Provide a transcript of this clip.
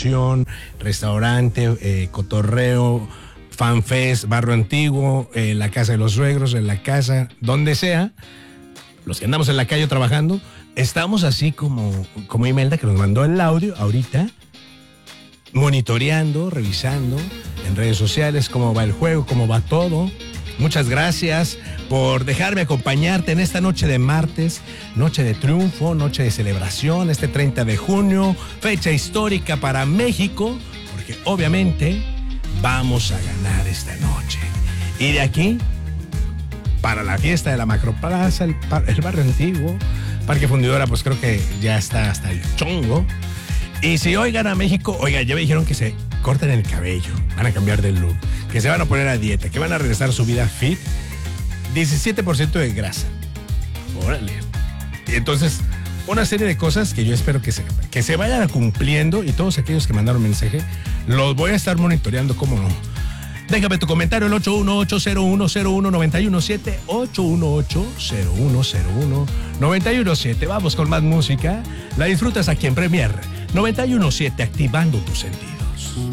celebración, restaurante, cotorreo, fanfest, barrio antiguo, la casa de los suegros, en la casa, donde sea, los que andamos en la calle trabajando, estamos así como Imelda, que nos mandó el audio ahorita, monitoreando, revisando en redes sociales cómo va el juego, cómo va todo. Muchas gracias por dejarme acompañarte en esta noche de martes, noche de triunfo, noche de celebración, este 30 de junio, fecha histórica para México, porque obviamente vamos a ganar esta noche. Y de aquí, para la fiesta de la Macroplaza, el barrio antiguo, Parque Fundidora, pues creo que ya está hasta el chongo. Y si hoy gana México, oiga, ya me dijeron que se cortan el cabello, van a cambiar de look, que se van a poner a dieta, que van a regresar a su vida fit, 17% de grasa. Órale. Y entonces, una serie de cosas que yo espero que se vayan cumpliendo, y todos aquellos que mandaron mensaje, los voy a estar monitoreando, cómo no. Déjame tu comentario, el 818-0101-917, 818-0101-917. Vamos con más música. La disfrutas aquí en Premier 91.7, activando tus sentidos.